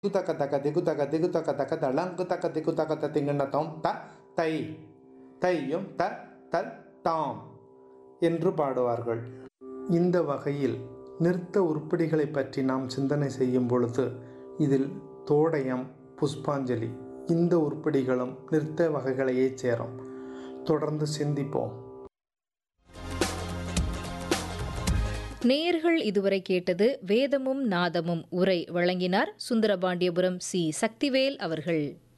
குதக தக திகுதக திகுதக தக தளங்கு தக திகுதக திங்கண்ணத்தோம் த தை தையும் த த தாம் என்று பாடுவார்கள். இந்த வகையில் நிறுத்த உருப்படிகளை பற்றி நாம் சிந்தனை செய்யும் பொழுது இதில் தோடயம், புஷ்பாஞ்சலி இந்த உருப்படிகளும் நிறுத்த வகைகளையே சேரும். தொடர்ந்து சிந்திப்போம். நேயர்கள் இதுவரை கேட்டது வேதமும் நாதமும். உரை வழங்கினார் சுந்தரபாண்டியபுரம் சி. சக்திவேல் அவர்கள்.